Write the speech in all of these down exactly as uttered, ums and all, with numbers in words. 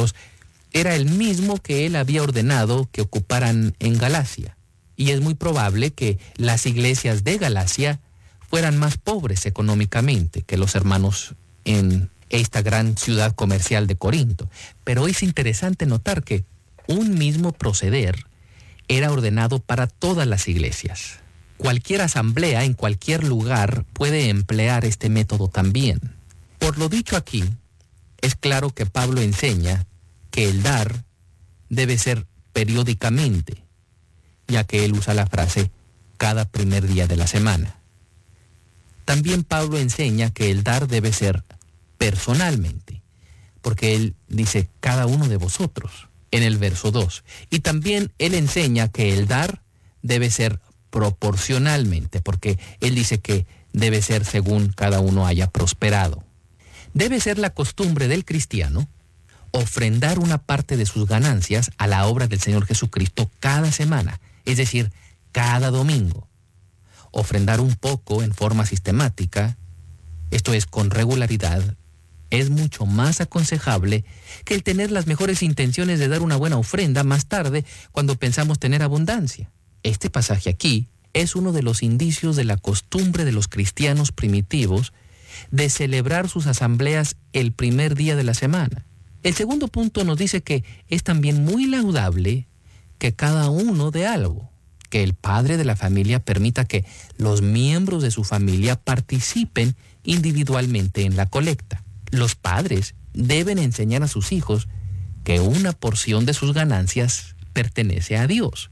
discípulos era el mismo que él había ordenado que ocuparan en Galacia. Y es muy probable que las iglesias de Galacia fueran más pobres económicamente que los hermanos en esta gran ciudad comercial de Corinto. Pero es interesante notar que un mismo proceder era ordenado para todas las iglesias. Cualquier asamblea en cualquier lugar puede emplear este método también. Por lo dicho aquí, es claro que Pablo enseña que el dar debe ser periódicamente, ya que él usa la frase cada primer día de la semana. También Pablo enseña que el dar debe ser personalmente, porque él dice cada uno de vosotros en el verso dos. Y también él enseña que el dar debe ser proporcionalmente, porque él dice que debe ser según cada uno haya prosperado. Debe ser la costumbre del cristiano ofrendar una parte de sus ganancias a la obra del Señor Jesucristo cada semana, es decir, cada domingo. Ofrendar un poco en forma sistemática, esto es con regularidad, es mucho más aconsejable que el tener las mejores intenciones de dar una buena ofrenda más tarde cuando pensamos tener abundancia. Este pasaje aquí es uno de los indicios de la costumbre de los cristianos primitivos de celebrar sus asambleas el primer día de la semana. El segundo punto nos dice que es también muy laudable que cada uno dé algo, que el padre de la familia permita que los miembros de su familia participen individualmente en la colecta. Los padres deben enseñar a sus hijos que una porción de sus ganancias pertenece a Dios,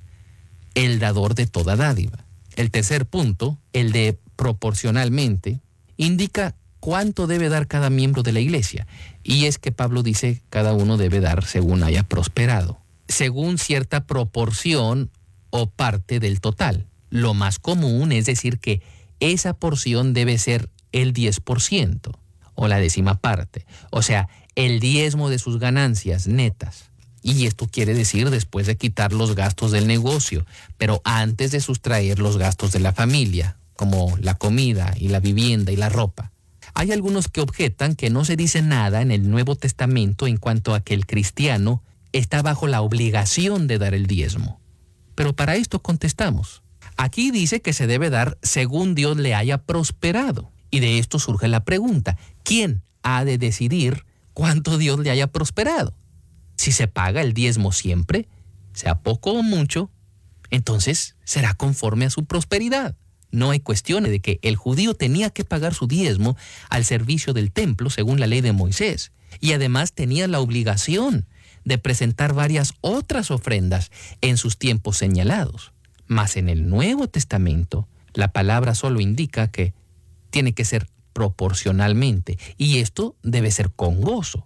el dador de toda dádiva. El tercer punto, el de proporcionalmente, indica cuánto debe dar cada miembro de la iglesia. Y es que Pablo dice cada uno debe dar según haya prosperado, según cierta proporción o parte del total. Lo más común es decir que esa porción debe ser el diez por ciento o la décima parte, o sea, el diezmo de sus ganancias netas. Y esto quiere decir después de quitar los gastos del negocio, pero antes de sustraer los gastos de la familia, como la comida y la vivienda y la ropa. Hay algunos que objetan que no se dice nada en el Nuevo Testamento en cuanto a que el cristiano está bajo la obligación de dar el diezmo. Pero para esto contestamos. Aquí dice que se debe dar según Dios le haya prosperado. Y de esto surge la pregunta, ¿quién ha de decidir cuánto Dios le haya prosperado? Si se paga el diezmo siempre, sea poco o mucho, entonces será conforme a su prosperidad. No hay cuestión de que el judío tenía que pagar su diezmo al servicio del templo según la ley de Moisés. Y además tenía la obligación de presentar varias otras ofrendas en sus tiempos señalados. Mas en el Nuevo Testamento, la palabra solo indica que tiene que ser proporcionalmente. Y esto debe ser con gozo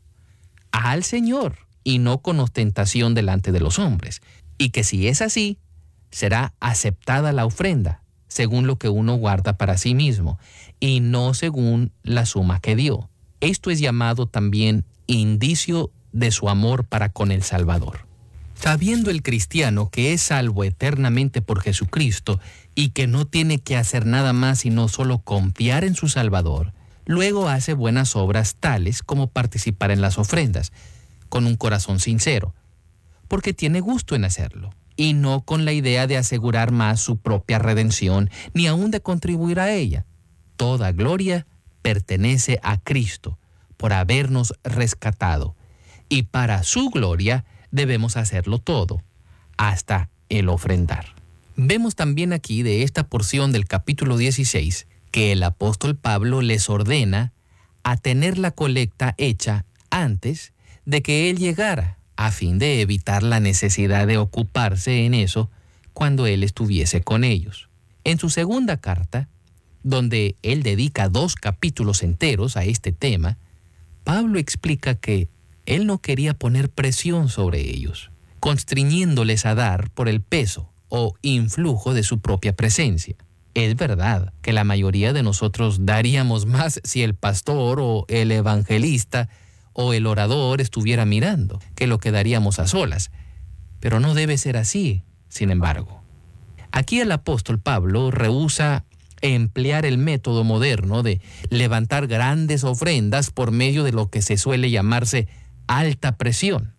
al Señor y no con ostentación delante de los hombres. Y que si es así, será aceptada la ofrenda según lo que uno guarda para sí mismo y no según la suma que dio. Esto es llamado también indicio de su amor para con el Salvador. Sabiendo el cristiano que es salvo eternamente por Jesucristo y que no tiene que hacer nada más sino solo confiar en su Salvador, luego hace buenas obras tales como participar en las ofrendas, con un corazón sincero, porque tiene gusto en hacerlo, y no con la idea de asegurar más su propia redención, ni aún de contribuir a ella. Toda gloria pertenece a Cristo, por habernos rescatado, y para su gloria debemos hacerlo todo, hasta el ofrendar. Vemos también aquí de esta porción del capítulo dieciséis que el apóstol Pablo les ordena a tener la colecta hecha antes de que él llegara, a fin de evitar la necesidad de ocuparse en eso cuando él estuviese con ellos. En su segunda carta, donde él dedica dos capítulos enteros a este tema, Pablo explica que él no quería poner presión sobre ellos, constriñéndoles a dar por el peso o influjo de su propia presencia. Es verdad que la mayoría de nosotros daríamos más si el pastor o el evangelista o el orador estuviera mirando, que lo que daríamos a solas. Pero no debe ser así, sin embargo. Aquí el apóstol Pablo rehúsa emplear el método moderno de levantar grandes ofrendas por medio de lo que se suele llamarse alta presión.